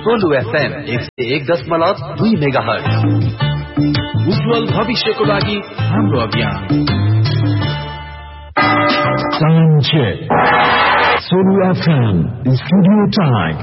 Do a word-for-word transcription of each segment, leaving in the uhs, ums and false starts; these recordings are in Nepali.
सोलु एफएम एक सय एक दशमलव दुई मेगाहर्ज। उज्जवल भविष्यको लागि हाम्रो अभियान। Time check. Solu F M Studio Time.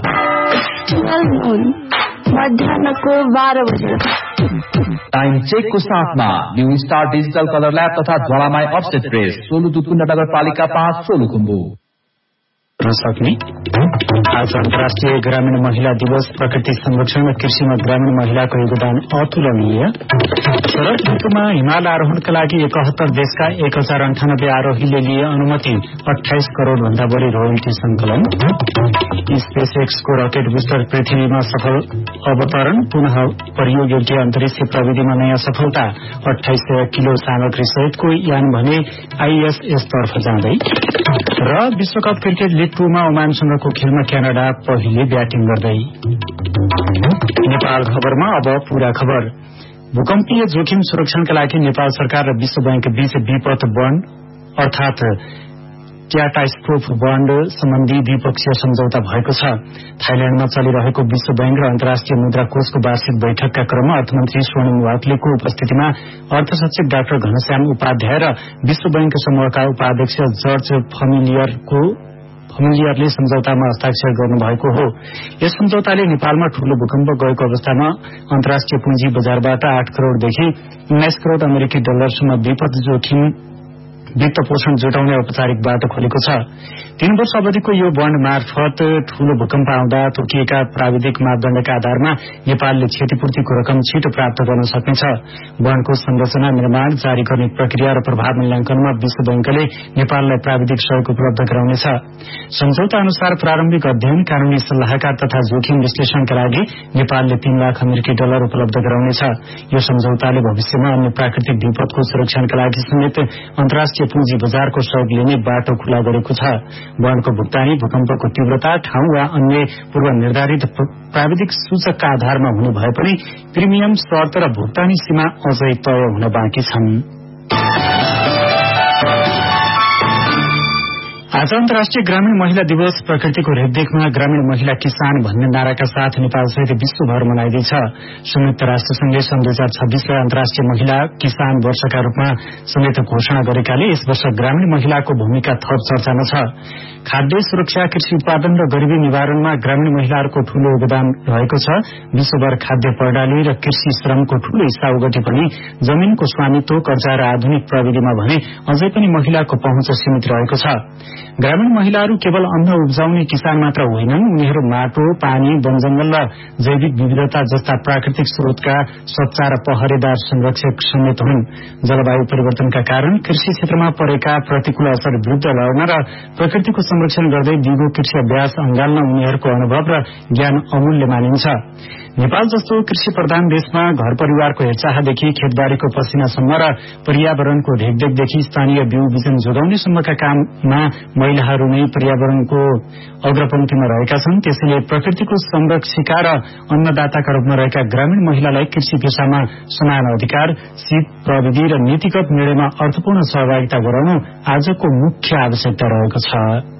मध्याहको बाह्र बजे। टाइम चेक को साथमा new star digital colour lab तथा ज्वालामाई अफसेट प्रेस, सोलु दुधकुण्ड नगरपालिका पाँच, सोलुखुम्बु। सक्ने आज अन्तर्राष्ट्रिय ग्रामीण महिला दिवस। प्रकृति संरक्षण र कृषिमा ग्रामीण महिलाको योगदान अतुलनीय। शरद ऋतुमा हिमाल आरोहणका लागि एकहत्तर देशका एक हजार अन्ठानब्बे आरोहीले लिए अनुमति। अठाइस करोड़ भन्दा बढी रोयल्टी संकलन। स्पेस एक्सको रकेट बुस्टर पृथ्वीमा सफल अवतरण। पुनः प्रयोग योग्य अन्तरिक्ष प्रविधिमा नयाँ सफलता। अठाइस सय किलो सामग्री सहितको यान भने आईएसएस तर्फ जाँदै। र विश्वकप क्रिकेट लिग टूमा ओमानसँगको खेलमा क्यानाडा पहिले ब्याटिङ गर्दै। नेपाल खबरमा अब पूरा खबर। भूकम्पीय जोखिम सुरक्षणका लागि नेपाल सरकार र विश्व बैंक बीच विपद बन्ड अर्थात क्याटास्ट्रोफ बन्ड सम्बन्धी द्विपक्षीय सम्झौता भएको छ। थाइल्याण्डमा चलिरहेको विश्व बैंक र अन्तर्राष्ट्रिय मुद्रा कोषको वार्षिक बैठकका क्रममा अर्थमन्त्री स्वर्णिम वाग्लेको उपस्थितिमा अर्थ सचिव डाक्टर घनश्याम उपाध्याय र विश्व बैंक समूहका उपाध्यक्ष जर्ज फमिलियरको फमिलियरले सम्झौतामा हस्ताक्षर गर्नुभएको हो। यस सम्झौताले नेपालमा ठूलो भूकम्प गएको अवस्थामा अन्तर्राष्ट्रिय पुँजी बजारबाट आठ करोड़देखि उन्नाइस करोड़ अमेरिकी डलरसम्म विपद जोखिम वित्त पोषण जुटाउने औपचारिक बाटो खोलेको छ। तीन वर्ष अवधिको यो बन्ड मार्फत ठूलो भूकम्प आउँदा तोकिएका प्राविधिक मापदण्डका आधारमा नेपालले क्षतिपूर्तिको रकम छिटो प्राप्त गर्न सक्नेछ। बन्डको संरचना, निर्माण, जारी गर्ने प्रक्रिया र प्रभाव मूल्याङ्कनमा विश्व बैंकले नेपाललाई प्राविधिक सहयोग उपलब्ध गराउनेछ। सम्झौता अनुसार प्रारम्भिक अध्ययन, कानूनी सल्लाहकार तथा जोखिम विश्लेषणका लागि नेपालले तीन लाख अमेरिकी डलर उपलब्ध गराउनेछ। यो सम्झौताले भविष्यमा अन्य प्राकृतिक विपदको सुरक्षणका लागि समेत अन्तर्राष्ट्रिय पुँजी बजारको सहयोग लिने बाटो खुला गरेको छ। बन्डको भुक्तानी भूकम्पको तीव्रता, ठाउँ वा अन्य पूर्व निर्धारित प्राविधिक सूचकका आधारमा हुने भए पनि प्रिमियम, शर्त र भुक्तानी सीमा अझै तय हुन बाँकी छन्। आज अन्तर्राष्ट्रिय ग्रामीण महिला दिवस। प्रकृतिको रेखदेखमा ग्रामीण महिला किसान भन्ने नाराका साथ नेपालसहित विश्वभर मनाइँदैछ। संयुक्त राष्ट्रसंघले सन् दुई हजार छब्बीसलाई अन्तर्राष्ट्रिय महिला किसान वर्षका रूपमा समेत घोषणा गरेकाले यस वर्ष ग्रामीण महिलाको भूमिका थप चर्चामा छ। खाद्य सुरक्षा, कृषि उत्पादन र गरिबी निवारणमा ग्रामीण महिलाहरूको ठूलो योगदान रहेको छ। विश्वभर खाद्य प्रणाली र कृषि श्रमको ठूलो हिस्सा ओगटे पनि जमीनको स्वामित्व, कर्जा र आधुनिक प्रविधिमा भने अझै पनि महिलाको पहुँच सीमित रहेको छ। ग्रामीण महिलाहरू केवल अन्न उब्जाउने किसान मात्र होइनन्, उनीहरू माटो, पानी, वनजंगल र जैविक विविधता जस्ता प्राकृतिक स्रोतका सच्चा र पहरेदार संरक्षक समेत हुन्। जलवायु परिवर्तनका कारण कृषि क्षेत्रमा परेका प्रतिकूल असर विरूद्ध लड्न र प्रकृतिको संरक्षण गर्दै दिगो कृषि अभ्यास अँगाल्न उनीहरूको अनुभव र ज्ञान अमूल्य मानिन्छ। नेपाल जस्तो कृषि प्रधान देशमा घर परिवारको हेरचाहदेखि खेतबारीको पसिनासम्म र पर्यावरणको रेखदेखदेखि स्थानीय बिउ बिजन जोगाउने सम्मका काममा महिलाहरू नै पर्यावरणको अग्रपंक्तिमा रहेका छन्। त्यसैले प्रकृतिको संरक्षिका र अन्नदाताका रूपमा रहेका ग्रामीण महिलालाई कृषि पेशामा समान अधिकार, सिप, प्रविधि र नीतिगत निर्णयमा अर्थपूर्ण सहभागिता गराउनु आजको मुख्य आवश्यकता रहेको छ।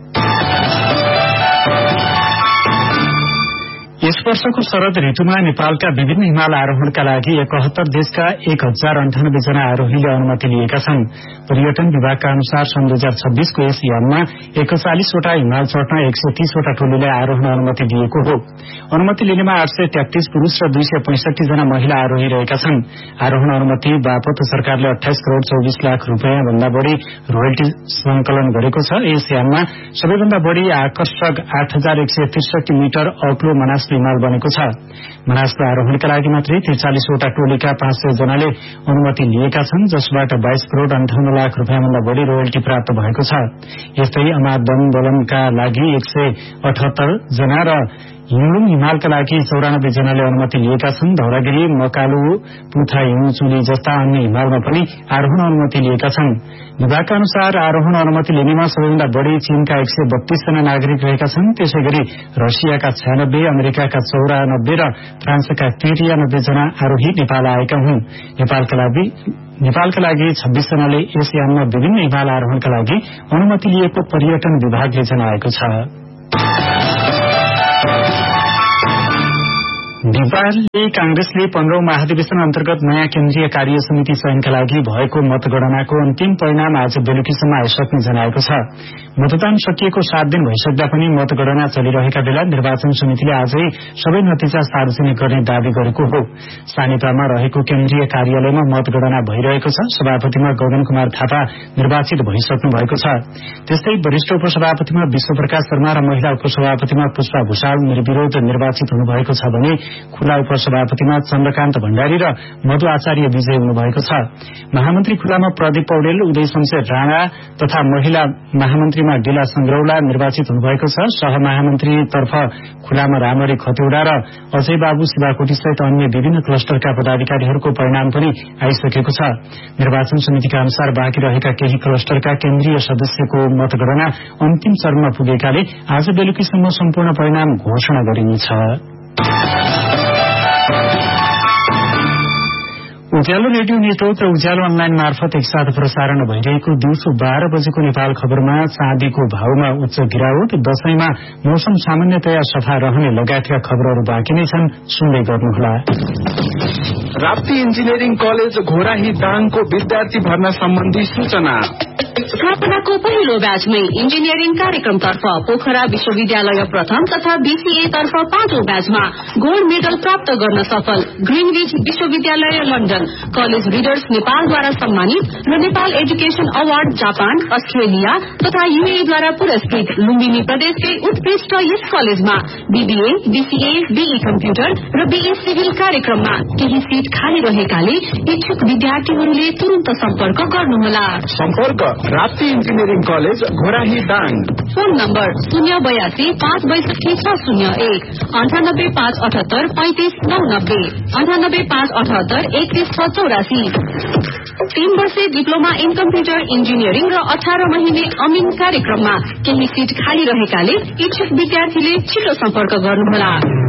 यस वर्षको शरद ऋतुमा नेपालका विभिन्न हिमाल आरोहणका लागि एकहत्तर देशका एक हजार अन्ठानब्बे जना आरोहीले अनुमति लिएका छन्। पर्यटन विभागका अनुसार सन् दुई हजार छब्बीसको यस याममा एकचालिसवटा हिमाल चढ्न एक सय तीसवटा टोलीलाई आरोहण अनुमति दिएको हो। अनुमति लिनेमा आठ सय तेत्तीस पुरूष र दुई सय पैंसठी जना महिला आरोही रहेका छन्। आरोहण अनुमति बापत सरकारले अठाइस करोड़ चौबिस लाख रूपियाँ भन्दा बढ़ी रोयल्टी संकलन गरेको छ। यस याममा सबैभन्दा बढ़ी आकर्षक आठ हजार एक सय त्रिसठी मिटर अग्लो मनास हिमाल बनेको छ। मनासको आरोहणका लागि मात्रै त्रिचालिसवटा टोलीका पाँच सय जनाले अनुमति लिएका छन्, जसबाट बाइस करोड़ अन्ठाउन्न लाख रूपियाँभन्दा बढ़ी रोयल्टी प्राप्त भएको छ। यस्तै अमाद वन दलनका लागि एक सय अठहत्तर जना र हिङलुङ हिमालका लागि चौरानब्बे जनाले अनुमति लिएका छन्। धौलागिरी, मकालु, पुथा, हिउँचुली जस्ता अन्य हिमालमा पनि आरोहण अनुमति लिएका छन्। विभागका अनुसार आरोहण अनुमति लिनेमा सबैभन्दा बढ़ी चीनका एक सय बत्तीस जना नागरिक रहेका छन्। त्यसै गरी रसियाका छयानब्बे, अमेरिकाका चौरानब्बे र फ्रान्सका त्रियानब्बे जना आरोही नेपाल आएका हुन्। नेपालका लागि नेपालका लागि छब्बीस जनाले यस याममा विभिन्न हिमाल आरोहणका लागि अनुमति लिएको पर्यटन विभागले जनाएको छ। नेपालले कांग्रेसले पन्ध्रौं महाधिवेशन अन्तर्गत नयाँ केन्द्रीय कार्य समिति चयनका लागि भएको मतगणनाको अन्तिम परिणाम आज बेलुकीसम्म आइसक्ने जनाएको छ। मतदान सकिएको सात दिन भइसक्दा पनि मतगणना चलिरहेका बेला निर्वाचन समितिले आजै सबै नतिजा सार्वजनिक गर्ने दावी गरेको हो। सानेपामा रहेको केन्द्रीय कार्यालयमा मतगणना भइरहेको छ। सभापतिमा गगन कुमार थापा निर्वाचित भइसक्नु भएको छ। त्यस्तै वरिष्ठ उपसभापतिमा विश्वप्रकाश शर्मा र महिला उपसभापतिमा पुष्पा भूषाल निर्विरोध निर्वाचित हुनुभएको छ भने खुला उपसभापतिमा चन्द्रकान्त भण्डारी र मधु आचार्य विजय हुनुभएको छ। महामन्त्री खुलामा प्रदीप पौडेल, उदय शमशेर राणा तथा महिला महामन्त्रीमा डिला संग्रौला निर्वाचित हुनुभएको छ। सहमहामन्त्रीतर्फ खुलामा रामरी खतेौडा र अजय बाबु शिवाकोटी सहित अन्य विभिन्न क्लस्टरका पदाधिकारीहरूको परिणाम पनि आइसकेको छ। निर्वाचन समितिका अनुसार बाँकी रहेका केही क्लस्टरका केन्द्रीय सदस्यको मतगणना अन्तिम चरणमा पुगेकाले आज बेलुकीसम्म सम्पूर्ण परिणाम घोषणा गरिनेछ। उज्यालो रेडियो नेटवर्क र उज्यालो अनलाइन मार्फत एकसाथ प्रसारण भइरहेको दिउँसो बाह्र बजेको नेपाल खबरमा चाँदीको भावमा उच्च गिरावट, दशैंमा मौसम सामान्यतया सफा रहने लगायतका खबरहरू बाँकी नै छन्, सुन्दै गर्नुहोला। राप्ती इन्जिनियरिङ कलेज घोराही दाङको विद्यार्थी भर्ना सम्बन्धी सूचना। स्थापनाको पहिलो ब्याचमै इन्जिनियरिङ कार्यक्रमतर्फ पोखरा विश्वविद्यालय प्रथम तथा बीसीए तर्फ पाँचौं ब्याचमा गोल्ड मेडल प्राप्त गर्न सफल ग्रीनविच विश्वविद्यालय लन्डन कलेज रिडर्स नेपालद्वारा सम्मानित र Nepal education award Japan, Australia तथा यूएईद्वारा पुरस्कृत लुम्बिनी प्रदेशकै उत्कृष्ट यस कलेजमा बीबीए, बीसीए, बीई कम्प्युटर र बीई सिभिल कार्यक्रममा केही सीट खाली रहेकाले इच्छुक विद्यार्थीहरूले तुरन्त सम्पर्क गर्नुहोला। सम्पर्क Rapti engineering college Ghorahi Dang. Phone number शून्य बयासी पाँच बैसठी छ शून्य एक अन्ठानब्बे पाँच अठहत्तर पैंतिस नौ नब्बे अन्ठानब्बे पाँच अठहत्तर एकतीस छ चौरासी। तीन वर्षे डिप्लोमा इन कम्प्युटर इन्जिनियरिङ र अठार महिने अमिन कार्यक्रममा केही सीट खाली रहेकाले इच्छुक विद्यार्थीले छिटो सम्पर्क गर्नुहोला।